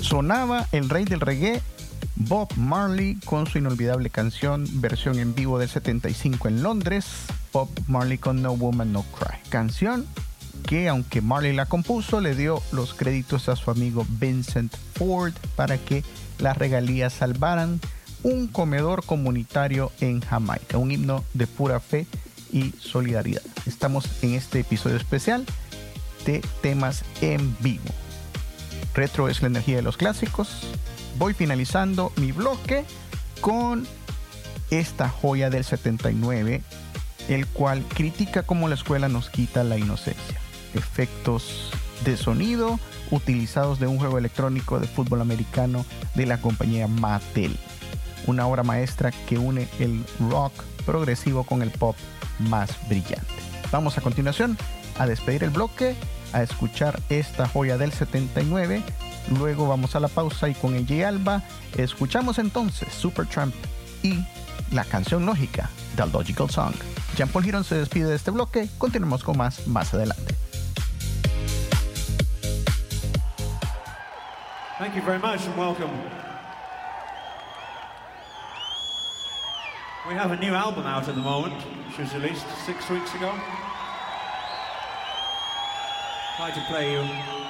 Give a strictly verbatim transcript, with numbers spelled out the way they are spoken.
sonaba el rey del reggae, Bob Marley, con su inolvidable canción, versión en vivo del setenta y cinco en Londres, Bob Marley con No Woman No Cry. Canción que, aunque Marley la compuso, le dio los créditos a su amigo Vincent Ford para que las regalías salvaran un comedor comunitario en Jamaica, un himno de pura fe y solidaridad. Estamos en este episodio especial de temas en vivo. Retro es la energía de los clásicos. Voy finalizando mi bloque con esta joya del setenta y nueve, el cual critica cómo la escuela nos quita la inocencia. Efectos de sonido utilizados de un juego electrónico de fútbol americano de la compañía Mattel. Una obra maestra que une el rock progresivo con el pop más brillante. Vamos a continuación a despedir el bloque, a escuchar esta joya del setenta y nueve. Luego vamos a la pausa y con Ella Alba escuchamos entonces Supertramp y la canción lógica, The Logical Song. Jean Paul Girón se despide de este bloque. Continuemos con más más adelante. Thank you very much and welcome. We have a new album out at the moment, which was released six weeks ago. Try to play you